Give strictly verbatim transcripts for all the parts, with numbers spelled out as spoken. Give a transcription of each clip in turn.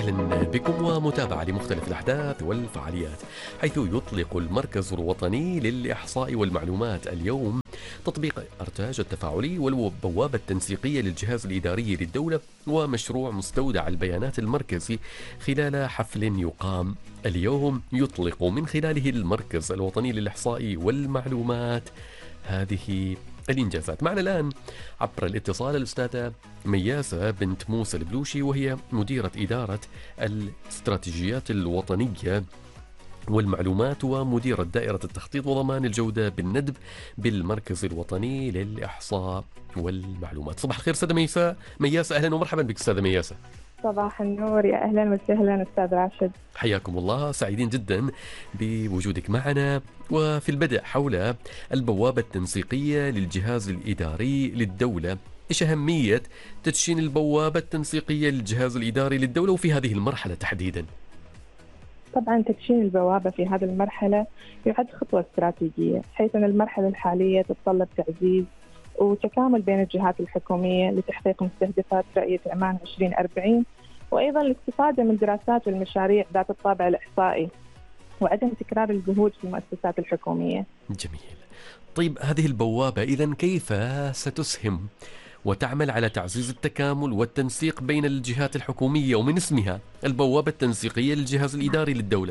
أهلا بكم ومتابعة لمختلف الأحداث والفعاليات، حيث يطلق المركز الوطني للإحصاء والمعلومات اليوم تطبيق أرتاج التفاعلي والبوابة التنسيقية للجهاز الإداري للدولة ومشروع مستودع البيانات المركزي خلال حفل يقام اليوم يطلق من خلاله المركز الوطني للإحصاء والمعلومات هذه الإنجازات. معنا الآن عبر الاتصال الأستاذة مياسة بنت موسى البلوشي، وهي مديرة إدارة الاستراتيجيات الوطنية والمعلومات ومديرة دائرة التخطيط وضمان الجودة بالندب بالمركز الوطني للإحصاء والمعلومات. صباح الخير أستاذة مياسة. مياسة أهلا ومرحبا بك أستاذة مياسة. صباح النور، يا أهلا وسهلا أستاذ راشد. حياكم الله، سعيدين جدا بوجودك معنا. وفي البدء حول البوابة التنسيقية للجهاز الإداري للدولة، إيش أهمية تدشين البوابة التنسيقية للجهاز الإداري للدولة وفي هذه المرحلة تحديدا؟ طبعا تدشين البوابة في هذه المرحلة يعد خطوة استراتيجية، حيث أن المرحلة الحالية تتطلب تعزيز وتكامل بين الجهات الحكومية لتحقيق مستهدفات رؤية عمان عشرين أربعين، وأيضا الاستفادة من دراسات والمشاريع ذات الطابع الإحصائي وعدم تكرار الجهود في المؤسسات الحكومية. جميل. طيب هذه البوابة إذن كيف ستسهم وتعمل على تعزيز التكامل والتنسيق بين الجهات الحكومية، ومن اسمها البوابة التنسيقية للجهاز الإداري للدولة؟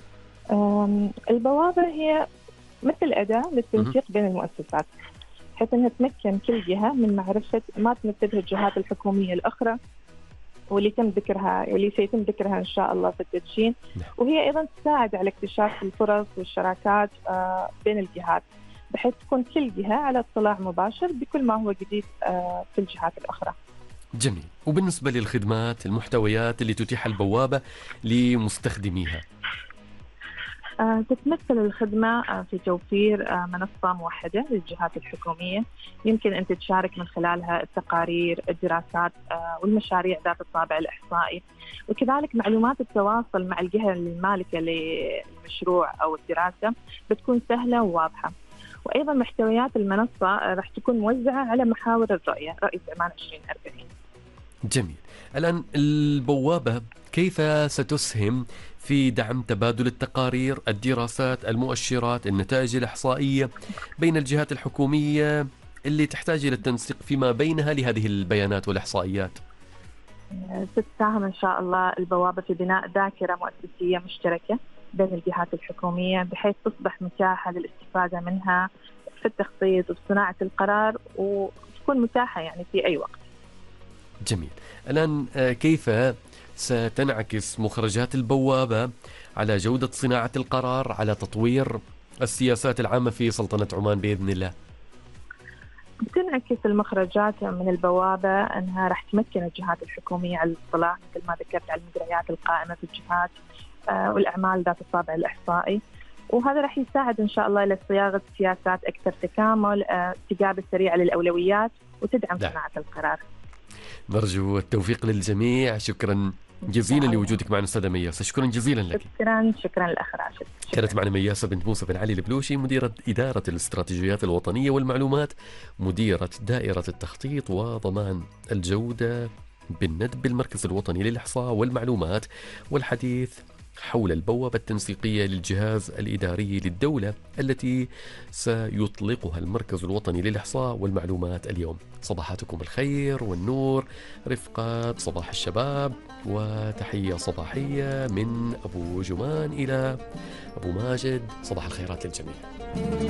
البوابة هي مثل أداة للتنسيق بين المؤسسات، حيث أنها تمكن كل جهة من معرفة ما تنفذها الجهات الحكومية الأخرى واللي تم ذكرها واللي سيتم ذكرها إن شاء الله في التدشين. وهي أيضا تساعد على اكتشاف الفرص والشراكات بين الجهات، بحيث تكون كل جهة على اطلاع مباشر بكل ما هو جديد في الجهات الأخرى. جميل. وبالنسبة للخدمات المحتويات اللي تتيح البوابة لمستخدميها؟ تتمثل الخدمة في توفير منصة موحدة للجهات الحكومية يمكن أن تشارك من خلالها التقارير، الدراسات والمشاريع ذات الطابع الإحصائي، وكذلك معلومات التواصل مع الجهة المالكة للمشروع أو الدراسة بتكون سهلة وواضحة. وأيضا محتويات المنصة راح تكون موزعة على محاور الرؤية رؤية عمان عشرين أربعين. جميل. الآن البوابة كيف ستسهم في دعم تبادل التقارير، الدراسات، المؤشرات، النتائج الإحصائية بين الجهات الحكومية اللي تحتاج إلى التنسيق فيما بينها لهذه البيانات والإحصائيات؟ تساهم إن شاء الله البوابة في بناء ذاكرة مؤسسية مشتركة بين الجهات الحكومية، بحيث تصبح متاحة للاستفادة منها في التخطيط وفي صناعة القرار، وتكون متاحة يعني في أي وقت. جميل. الآن كيف ستنعكس مخرجات البوابة على جودة صناعة القرار، على تطوير السياسات العامة في سلطنة عمان بإذن الله؟ بتنعكس المخرجات من البوابة أنها راح تمكن الجهات الحكومية على الاطلاع مثل ما ذكرت على المدريات القائمة في الجهات والأعمال ذات الطابع الإحصائي، وهذا راح يساعد إن شاء الله إلى صياغة سياسات أكثر تكامل، استجابة سريعة للأولويات، وتدعم ده. صناعة القرار. نرجو التوفيق للجميع. شكرا جزيلا لوجودك معنا أستاذة مياسة. شكرا جزيلا لك. شكرا شكرا الأخ راشد. كانت معنا مياسة بنت موسى بن علي البلوشي، مديرة إدارة الاستراتيجيات الوطنية والمعلومات، مديرة دائرة التخطيط وضمان الجودة بالندب بالمركز الوطني للإحصاء والمعلومات، والحديث حول البوابة التنسيقية للجهاز الإداري للدولة التي سيطلقها المركز الوطني للإحصاء والمعلومات اليوم. صباحاتكم الخير والنور رفقة صباح الشباب، وتحية صباحية من أبو جمان إلى أبو ماجد. صباح الخيرات للجميع.